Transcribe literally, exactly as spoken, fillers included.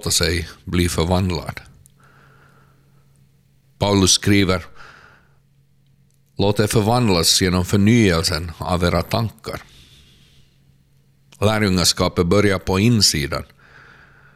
låta sig bli förvandlad. Paulus skriver: låt er förvandlas genom förnyelsen av era tankar. Lärjungaskapet börjar på insidan.